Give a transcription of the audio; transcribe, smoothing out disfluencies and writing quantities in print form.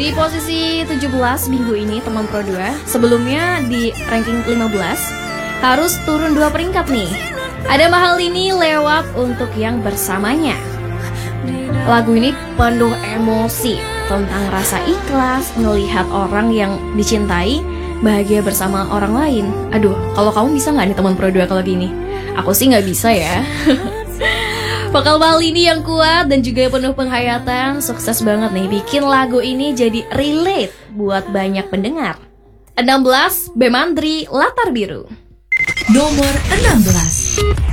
Di posisi 17 minggu ini teman Pro 2, sebelumnya di ranking 15, harus turun 2 peringkat nih. Ada Mahal Ini lewat Untuk Yang Bersamanya. Lagu ini penuh emosi tentang rasa ikhlas melihat orang yang dicintai bahagia bersama orang lain. Aduh, kalau kamu bisa nggak nih teman Pro 2 kalau gini? Aku sih nggak bisa ya. Vokal Mahal Ini yang kuat dan juga penuh penghayatan, sukses banget nih bikin lagu ini jadi relate buat banyak pendengar. 16, Bemandri, Latar Biru. Nomor 16.